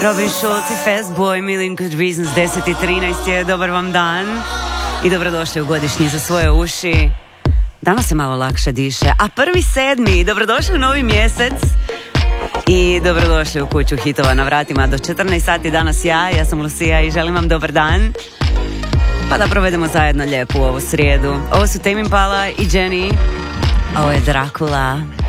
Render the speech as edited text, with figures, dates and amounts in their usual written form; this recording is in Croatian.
Robin Schulz i Fastboy, Million Good Reasons, 10:13 je, dobar vam dan i dobrodošli u godišnji za svoje uši. Danas se malo lakše diše, a 1.7. dobrodošli u novi mjesec i dobrodošli u kuću hitova na vratima do 14 sati danas ja sam Lucija i želim vam dobar dan. Pa da provedemo zajedno lijepu ovu srijedu. Ovo su Tame Impala i Jenny, ovo je Dracula.